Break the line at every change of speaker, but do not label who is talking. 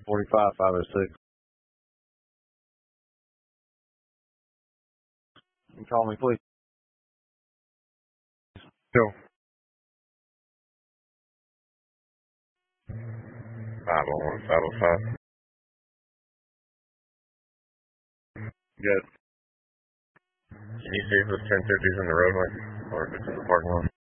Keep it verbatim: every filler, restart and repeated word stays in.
forty-five, five oh six. You can call me, please.
Go. five oh one, five oh five. Good. Can you see if the ten fifty's in the roadway or if it's in the parking lot?